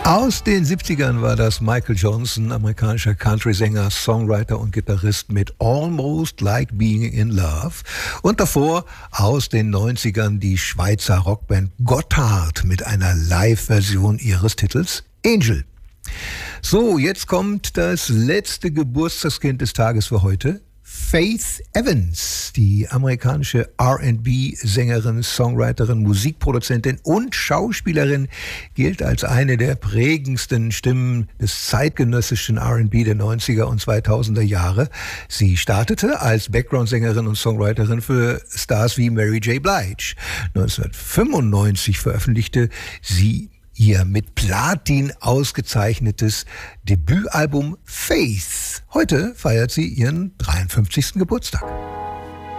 Aus den 70ern war das Michael Johnson, amerikanischer Country-Sänger, Songwriter und Gitarrist mit Almost Like Being in Love. Und davor aus den 90ern die Schweizer Rockband Gotthard mit einer Live-Version ihres Titels Angel. So, jetzt kommt das letzte Geburtstagskind des Tages für heute. Faith Evans, die amerikanische R&B-Sängerin, Songwriterin, Musikproduzentin und Schauspielerin, gilt als eine der prägendsten Stimmen des zeitgenössischen R&B der 90er und 2000er Jahre. Sie startete als Background-Sängerin und Songwriterin für Stars wie Mary J. Blige. 1995 veröffentlichte sie ihr mit Platin ausgezeichnetes Debütalbum Faith. Heute feiert sie ihren 53. Geburtstag.